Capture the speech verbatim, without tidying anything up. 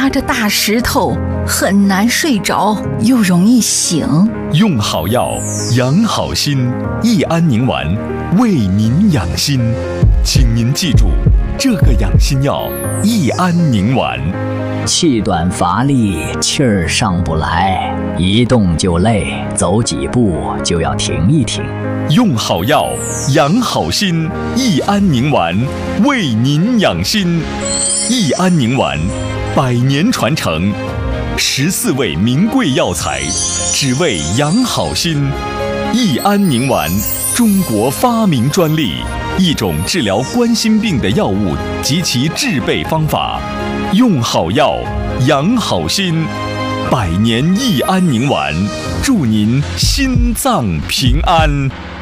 压着大石头，很难睡着，又容易醒。 用好药，养好心，益安宁丸为您养心。请您记住这个养心药益安宁丸。 气短乏力，气儿上不来，一动就累，走几步就要停一停。 用好药，养好心，益安宁丸为您养心。益安宁丸，百年传承，十四味名贵药材，只为养好心。益安宁丸，中国发明专利，一种治疗冠心病的药物及其制备方法。用好药，养好心，百年益安宁丸，祝您心脏平安。